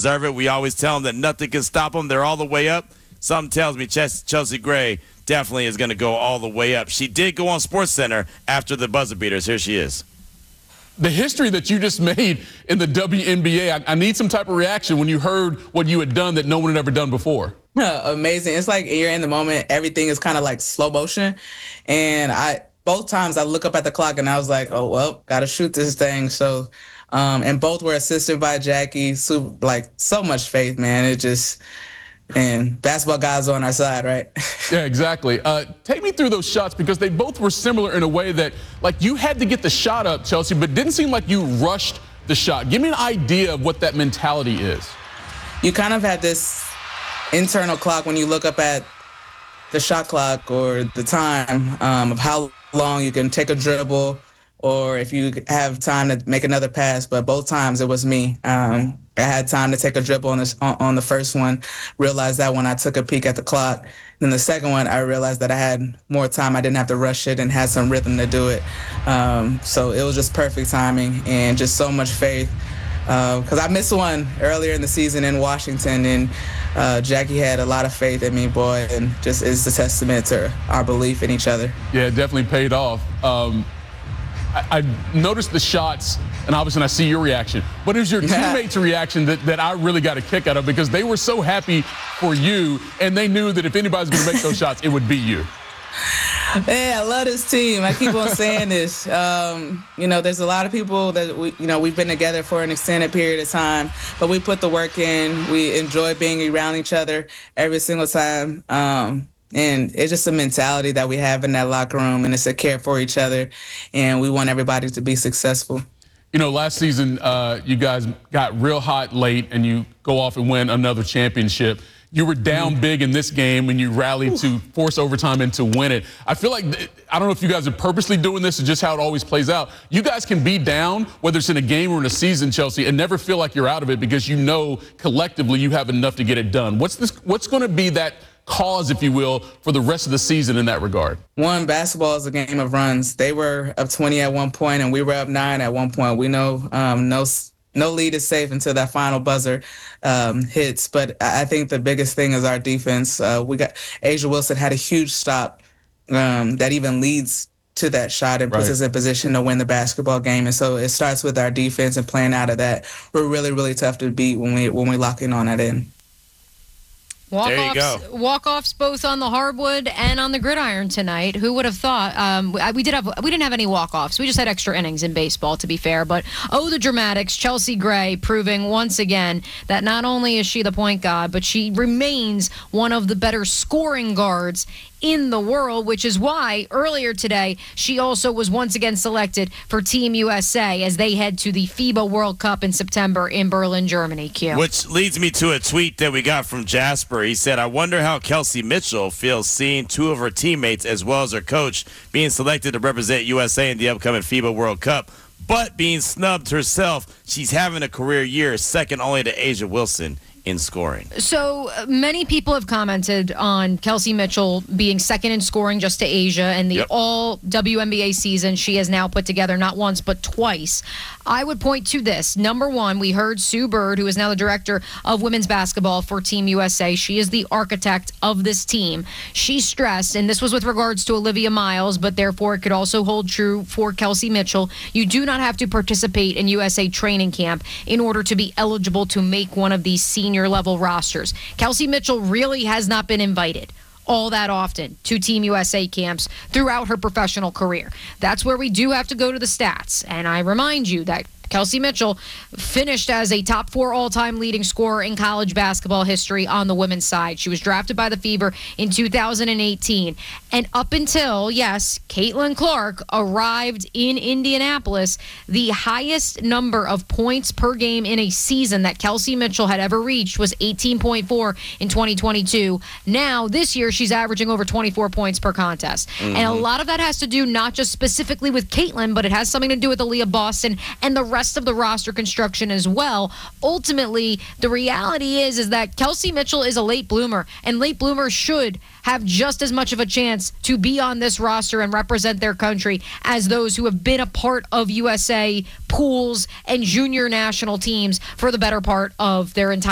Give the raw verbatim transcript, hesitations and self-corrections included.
deserve it. We always tell them that nothing can stop them. They're all the way up. Something tells me Chelsea Gray definitely is going to go all the way up. She did go on SportsCenter after the buzzer beaters. Here she is. The history that you just made in the W N B A, I, I need some type of reaction when you heard what you had done that no one had ever done before. Amazing. It's like you're in the moment. Everything is kind of like slow motion. And I both times I look up at the clock and I was like, oh, well, got to shoot this thing. So, um, and both were assisted by Jackie. So, like, so much faith, man. It just, and basketball guys on our side, right? Yeah, exactly. Uh, take me through those shots because they both were similar in a way that, like, you had to get the shot up, Chelsea, but didn't seem like you rushed the shot. Give me an idea of what that mentality is. You kind of had this internal clock when you look up at the shot clock or the time um, of how long you can take a dribble or if you have time to make another pass. But both times it was me. Um, I had time to take a dribble on, this, on, on the first one, realized that when I took a peek at the clock. Then the second one, I realized that I had more time. I didn't have to rush it and had some rhythm to do it. Um, so it was just perfect timing and just so much faith. Because uh, I missed one earlier in the season in Washington, and uh, Jackie had a lot of faith in me, boy, and just is a testament to our belief in each other. Yeah, it definitely paid off. Um, I, I noticed the shots, and obviously I see your reaction, but it was your teammates' reaction that, that I really got a kick out of because they were so happy for you, and they knew that if anybody's going to make those shots, it would be you. Yeah, I love this team. I keep on saying this. Um, you know, there's a lot of people that we, you know, we've been together for an extended period of time, but we put the work in. We enjoy being around each other every single time. Um, and it's just a mentality that we have in that locker room, and it's a care for each other, and we want everybody to be successful. You know, last season, uh, you guys got real hot late, and you go off and win another championship. You were down big in this game and you rallied to force overtime and to win it. I feel like, I don't know if you guys are purposely doing this or just how it always plays out. You guys can be down, whether it's in a game or in a season, Chelsea, and never feel like you're out of it because you know collectively you have enough to get it done. What's this? What's going to be that cause, if you will, for the rest of the season in that regard? One, basketball is a game of runs. They were up twenty at one point and we were up nine at one point. We know um, no No lead is safe until that final buzzer um, hits. But I think the biggest thing is our defense. Uh, we got A'ja Wilson had a huge stop um, that even leads to that shot and puts right. us in position to win the basketball game. And so it starts with our defense and playing out of that. We're really, really tough to beat when we when we lock in on that end. Walk-offs, walk-offs both on the hardwood and on the gridiron tonight. Who would have thought? Um, we did have we didn't have any walk-offs. We just had extra innings in baseball, to be fair. But oh, the dramatics! Chelsea Gray proving once again that not only is she the point guard, but she remains one of the better scoring guards in the world, which is why earlier today she also was once again selected for Team U S A as they head to the FIBA World Cup in September in Berlin, Germany. Q. Which leads me to a tweet that we got from Jasper. He said, I wonder how Kelsey Mitchell feels seeing two of her teammates as well as her coach being selected to represent U S A in the upcoming FIBA World Cup, but being snubbed herself. She's having a career year, second only to A'ja Wilson in scoring. So uh, many people have commented on Kelsey Mitchell being second in scoring just to A'ja and the yep. all W N B A season she has now put together not once but twice. I would point to this. Number one, we heard Sue Bird, who is now the director of women's basketball for Team U S A. She is the architect of this team. She stressed, and this was with regards to Olivia Miles, but therefore it could also hold true for Kelsey Mitchell, you do not have to participate in U S A training camp in order to be eligible to make one of these senior level rosters. Kelsey Mitchell really has not been invited all that often to Team U S A camps throughout her professional career. That's where we do have to go to the stats. And I remind you that Kelsey Mitchell finished as a top four all-time leading scorer in college basketball history on the women's side. She was drafted by the Fever in two thousand eighteen. And up until, yes, Caitlin Clark arrived in Indianapolis, the highest number of points per game in a season that Kelsey Mitchell had ever reached was eighteen point four in twenty twenty-two. Now, this year, she's averaging over twenty-four points per contest. Mm-hmm. And a lot of that has to do not just specifically with Caitlin, but it has something to do with Aaliyah Boston and the rest of the roster construction as well. Ultimately, the reality is is that Kelsey Mitchell is a late bloomer, and late bloomers should have just as much of a chance to be on this roster and represent their country as those who have been a part of U S A pools and junior national teams for the better part of their entire